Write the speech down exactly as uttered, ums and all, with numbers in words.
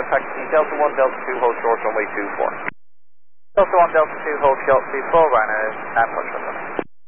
taxi Delta one, Delta two, hold short, runway two four. Delta one, Delta two, hold short, two four, Ryanair, and push.